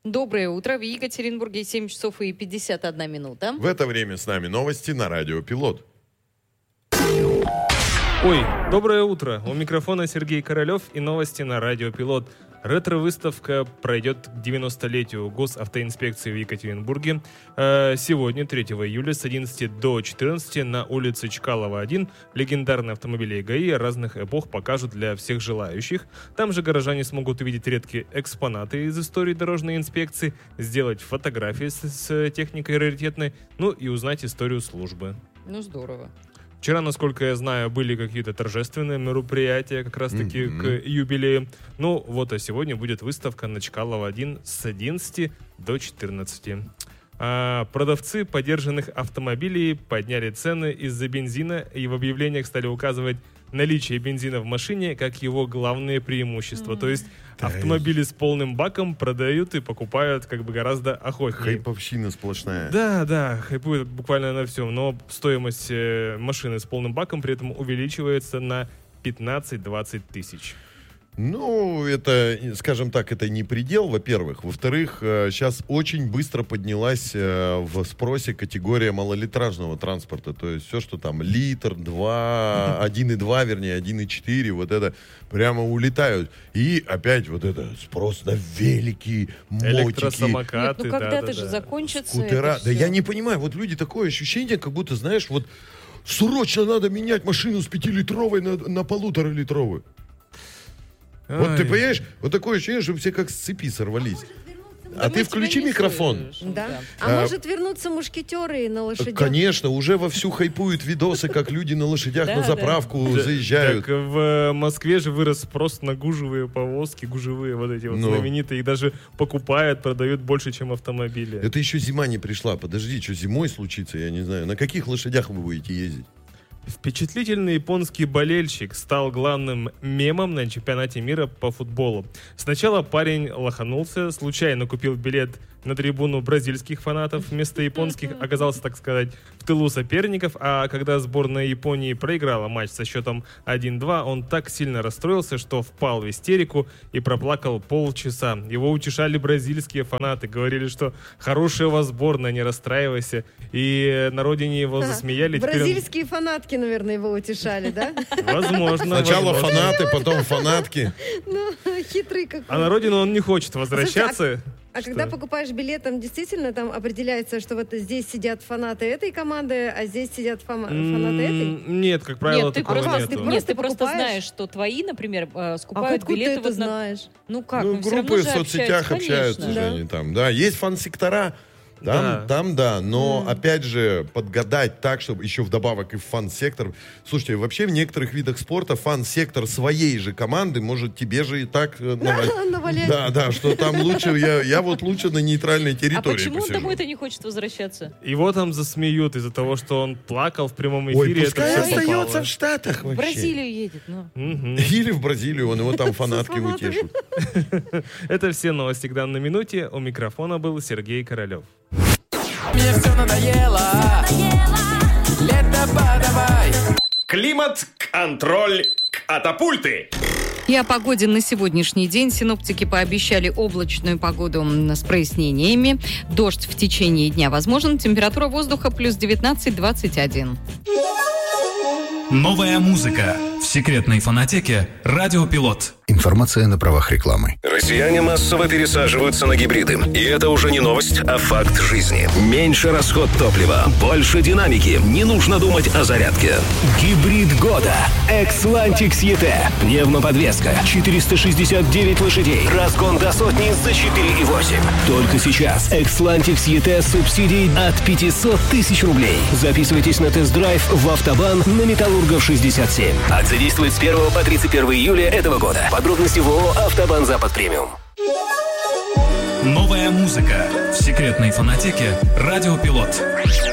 Доброе утро. В Екатеринбурге 7 часов и 51 минута. В это время с нами новости на радио «Пилот». Ой, доброе утро. У микрофона Сергей Королев и новости на радио «Пилот». Ретро-выставка пройдет к 90-летию госавтоинспекции в Екатеринбурге. Сегодня, 3 июля, с 11 до 14 на улице Чкалова, 1 легендарные автомобили ГАИ разных эпох покажут для всех желающих. Там же горожане смогут увидеть редкие экспонаты из истории дорожной инспекции, сделать фотографии с техникой раритетной, ну и узнать историю службы. Ну, здорово. Вчера, насколько я знаю, были какие-то торжественные мероприятия как раз-таки к юбилею. Ну, вот, а сегодня будет выставка на Чкалова 1 с 11 до 14. Продавцы подержанных автомобилей подняли цены из-за бензина и в объявлениях стали указывать наличие бензина в машине как его главное преимущество. То есть автомобили с полным баком продают и покупают как бы гораздо охотнее. Хайповщина сплошная. Да, хайпуют буквально на всем. Но стоимость машины с полным баком при этом увеличивается на 15-20 тысяч. Ну, это, скажем так, это не предел, во-первых. Во-вторых, сейчас очень быстро поднялась в спросе категория малолитражного транспорта. То есть все, что там литр, 2, 1,2, вернее, 1,4, вот это прямо улетают. И опять вот это спрос на велики, мотики. Электросамокаты. Нет, ну когда-то же закончится скутера. это Да все. я не понимаю, вот люди, такое ощущение, как будто, знаешь, вот срочно надо менять машину с 5-литровой на 1,5-литровую. Вот ты понимаешь, вот такое ощущение, что все как с цепи сорвались. А ты включи микрофон. Да. А может вернуться мушкетеры на лошадях? Конечно, уже вовсю хайпуют видосы, как люди на лошадях на заправку заезжают. Так в Москве же вырос спрос на гужевые повозки, гужевые вот эти вот знаменитые. Их даже покупают, продают больше, чем автомобили. Это еще зима не пришла. Подожди, что зимой случится, я не знаю. На каких лошадях вы будете ездить? Впечатлительный японский болельщик стал главным мемом на чемпионате мира по футболу. Сначала парень лоханулся, случайно купил билет на трибуну бразильских фанатов, вместо японских оказался, так сказать, в тылу соперников, а когда сборная Японии проиграла матч со счетом 1-2, он так сильно расстроился, что впал в истерику и проплакал полчаса. Его утешали бразильские фанаты, говорили, что хорошая у вас сборная, не расстраивайся, и на родине его засмеяли. Бразильские фанатки, наверное, его утешали, да? Возможно. Сначала фанаты, потом фанатки. Ну, хитрый какой. А на родину он не хочет возвращаться. А когда покупаешь билет, там действительно там определяется, что вот здесь сидят фанаты этой команды, а здесь сидят фанаты этой? Нет, как правило, такого нету. Нет, ты просто знаешь, что твои, например, скупают билеты. А ты это знаешь? Ну как? Ну, группы в соцсетях общаются же они там. Да, есть фан-сектора. Там, но опять же, подгадать так, чтобы еще вдобавок и в фан-сектор. Слушайте, вообще в некоторых видах спорта фан-сектор своей же команды может тебе же и так навалять. Да, что там лучше, я вот лучше на нейтральной территории посижу. А почему он посижу. домой-то не хочет возвращаться? Его там засмеют из-за того, что он плакал в прямом эфире. Ой, пускай это все остается попало. в Штатах В вообще. Бразилию едет, ну. Или в Бразилию, его там фанатки утешут. Это все новости к данной минуте. У микрофона был Сергей Королев. Мне все надоело. Лето подавай. Климат-контроль катапульты. И о погоде на сегодняшний день синоптики пообещали облачную погоду с прояснениями. Дождь в течение дня возможен. Температура воздуха плюс 19-21. Новая музыка в секретной фонотеке «Радио Пилот». Информация на правах рекламы. Россияне массово пересаживаются на гибриды. И это уже не новость, а факт жизни. Меньше расход топлива, больше динамики. Не нужно думать о зарядке. Гибрид года. Xlantix ET. Пневмоподвеска. 469 лошадей. Разгон до сотни за 4,8. Только сейчас. Xlantix ET с субсидией от 500 тысяч рублей. Записывайтесь на тест-драйв в Автобан на Металлургов 67. Акция действует с 1 по 31 июля этого года. Подробности в ООО «Автобан Запад Премиум». Новая музыка в секретной фонотеке «Радио Пилот».